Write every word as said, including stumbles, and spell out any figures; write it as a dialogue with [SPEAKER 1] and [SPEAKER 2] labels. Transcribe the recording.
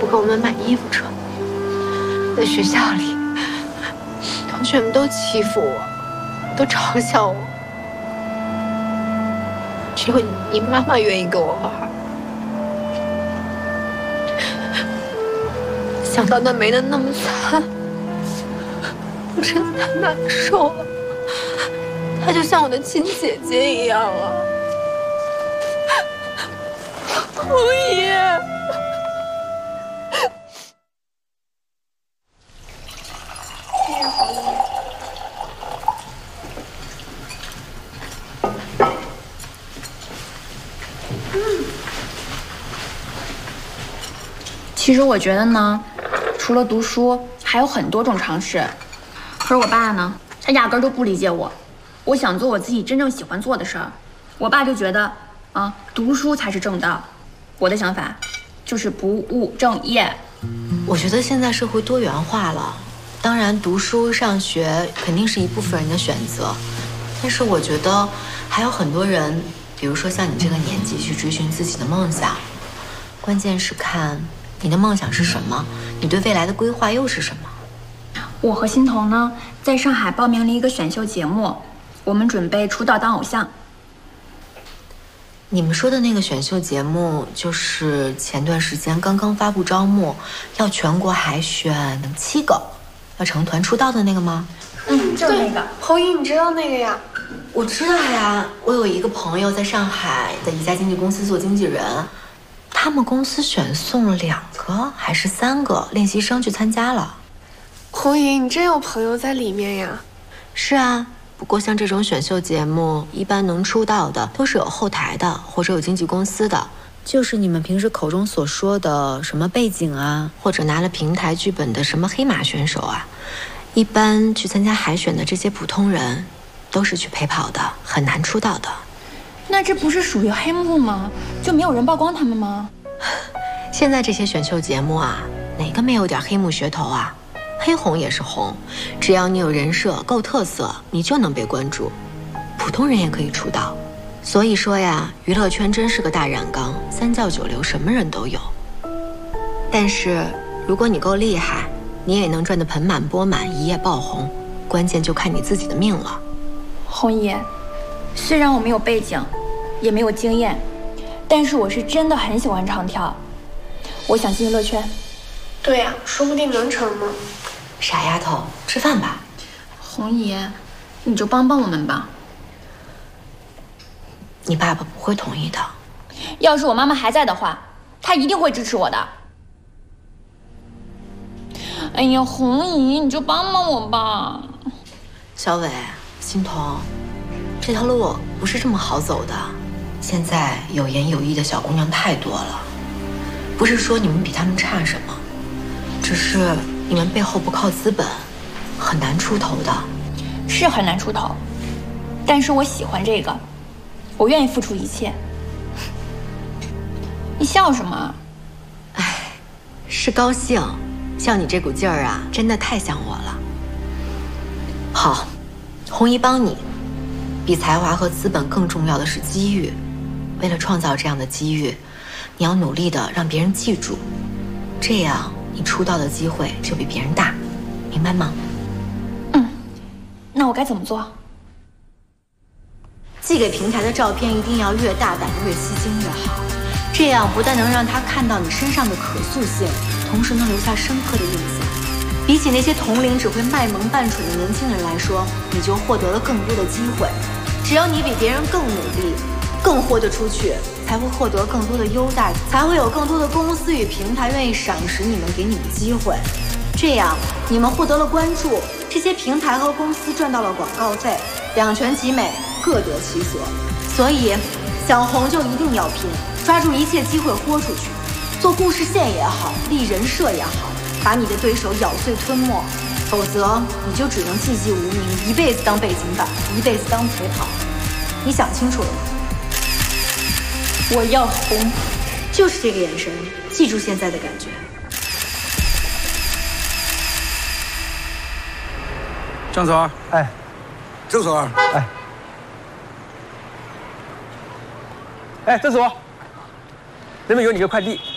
[SPEAKER 1] 给我们买衣服穿。在学校里，同学们都欺负我，都嘲笑我，只有你妈妈愿意跟我玩。想到那没的那么惨，我真的太难受了。她就像我的亲姐姐一样啊，红姨。谢谢红姨。
[SPEAKER 2] 嗯。其实我觉得呢，除了读书，还有很多种尝试。可是我爸呢，他压根儿都不理解我。我想做我自己真正喜欢做的事儿，我爸就觉得啊，读书才是正道。我的想法就是不务正业。
[SPEAKER 3] 我觉得现在社会多元化了，当然读书上学肯定是一部分人的选择，但是我觉得还有很多人，比如说像你这个年纪去追寻自己的梦想，关键是看你的梦想是什么，你对未来的规划又是什么。
[SPEAKER 2] 我和欣桐呢，在上海报名了一个选秀节目，我们准备出道当偶像。
[SPEAKER 3] 你们说的那个选秀节目，就是前段时间刚刚发布招募，要全国海选七个，要成团出道的那个吗？
[SPEAKER 2] 嗯，就是那个。
[SPEAKER 1] 红姨，你知道那个呀？
[SPEAKER 3] 我知道呀，我有一个朋友在上海的一家经纪公司做经纪人，他们公司选送了两个还是三个练习生去参加了。
[SPEAKER 1] 红姨，你真有朋友在里面呀？
[SPEAKER 3] 是啊。不过像这种选秀节目，一般能出道的都是有后台的，或者有经纪公司的，就是你们平时口中所说的什么背景啊，或者拿了平台剧本的什么黑马选手啊。一般去参加海选的这些普通人，都是去陪跑的，很难出道的。
[SPEAKER 2] 那这不是属于黑幕吗？就没有人曝光他们吗？
[SPEAKER 3] 现在这些选秀节目啊，哪个没有点黑幕噱头啊？黑红也是红，只要你有人设够特色，你就能被关注。普通人也可以出道。所以说呀，娱乐圈真是个大染缸，三教九流什么人都有。但是如果你够厉害，你也能赚得盆满钵满，一夜爆红。关键就看你自己的命了。
[SPEAKER 2] 红姨，虽然我没有背景，也没有经验，但是我是真的很喜欢唱跳，我想进娱乐圈。
[SPEAKER 1] 对呀，说不定能成呢。
[SPEAKER 3] 傻丫头，吃饭吧。
[SPEAKER 2] 红姨，你就帮帮我们吧。
[SPEAKER 3] 你爸爸不会同意的。
[SPEAKER 2] 要是我妈妈还在的话，她一定会支持我的。哎呀，红姨，你就帮帮我吧。
[SPEAKER 3] 小伟，欣桐，这条路不是这么好走的。现在有颜有意的小姑娘太多了，不是说你们比她们差什么，只是你们背后不靠资本，很难出头的。
[SPEAKER 2] 是很难出头，但是我喜欢这个，我愿意付出一切。你笑什么？
[SPEAKER 3] 哎，是高兴。像你这股劲儿啊，真的太像我了。好，红姨帮你。比才华和资本更重要的是机遇。为了创造这样的机遇，你要努力的让别人记住，这样你出道的机会就比别人大，明白吗？
[SPEAKER 2] 嗯，那我该怎么做？
[SPEAKER 3] 寄给平台的照片一定要越大胆越吸睛越好，这样不但能让他看到你身上的可塑性，同时能留下深刻的印象。比起那些同龄只会卖萌扮蠢的年轻人来说，你就获得了更多的机会。只要你比别人更努力，更豁得出去，才会获得更多的优待，才会有更多的公司与平台愿意赏识你们，给你们机会。这样你们获得了关注，这些平台和公司赚到了广告费，两全其美，各得其所。所以想红就一定要拼，抓住一切机会豁出去，做故事线也好，立人设也好，把你的对手咬碎吞没，否则你就只能寂寂无名，一辈子当背景板，一辈子当陪跑。你想清楚了吗？
[SPEAKER 2] 我要红，
[SPEAKER 3] 就是这个眼神，记住现在的感觉。
[SPEAKER 4] 郑总，
[SPEAKER 5] 哎，
[SPEAKER 4] 郑总，
[SPEAKER 5] 哎，哎，郑总，那边有你个快递。